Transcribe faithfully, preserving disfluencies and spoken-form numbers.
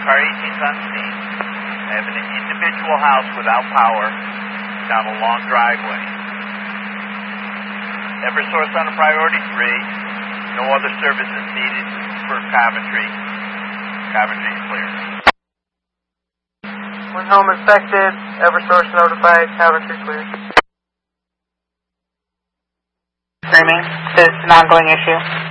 car eighteen's on scene. I have an individual house without power down a long driveway. Eversource on a priority three. No other services needed for Coventry. Coventry is clear. One home inspected. Eversource notified. Coventry clear. Screaming. This is an ongoing issue.